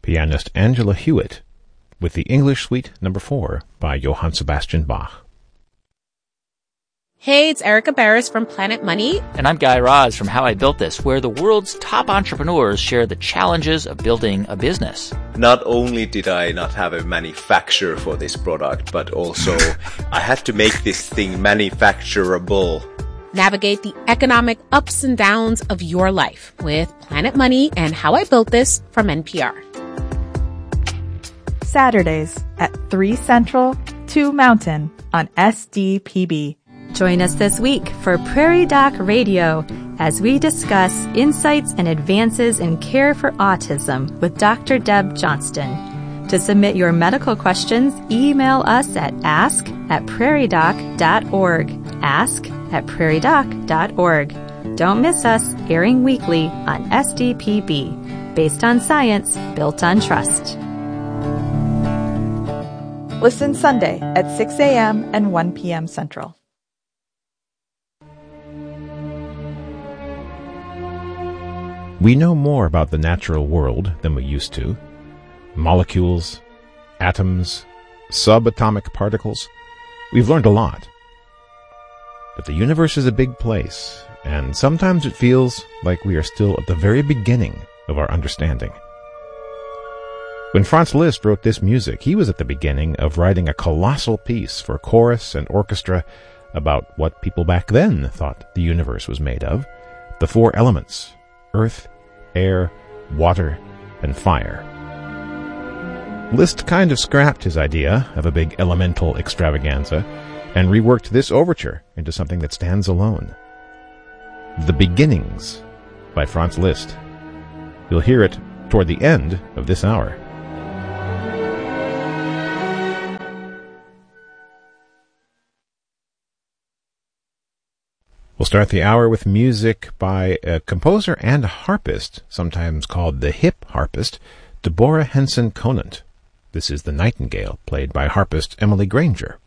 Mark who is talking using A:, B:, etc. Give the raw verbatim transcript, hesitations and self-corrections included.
A: pianist Angela Hewitt, with the English Suite number four by Johann Sebastian Bach.
B: Hey, it's Erica Barris from Planet Money.
C: And I'm Guy Raz from How I Built This, where the world's top entrepreneurs share the challenges of building a business.
D: Not only did I not have a manufacturer for this product, but also I had to make this thing manufacturable.
B: Navigate the economic ups and downs of your life with Planet Money and How I Built This from N P R.
E: Saturdays at three Central, two Mountain on S D P B.
F: Join us this week for Prairie Doc Radio as we discuss insights and advances in care for autism with Doctor Deb Johnston. To submit your medical questions, email us at ask at prairie doc dot org. Ask at prairie doc dot org. Don't miss us, airing weekly on S D P B, based on science, built on trust.
E: Listen Sunday at six a.m. and one p.m. Central.
A: We know more about the natural world than we used to. Molecules, atoms, subatomic particles. We've learned a lot. But the universe is a big place, and sometimes it feels like we are still at the very beginning of our understanding. When Franz Liszt wrote this music, he was at the beginning of writing a colossal piece for chorus and orchestra about what people back then thought the universe was made of, the four elements: earth, air, water, and fire. Liszt kind of scrapped his idea of a big elemental extravaganza and reworked this overture into something that stands alone. The Beginnings by Franz Liszt. You'll hear it toward the end of this hour. We'll start the hour with music by a composer and a harpist, sometimes called the hip harpist, Deborah Henson Conant. This is The Nightingale, played by harpist Emily Granger.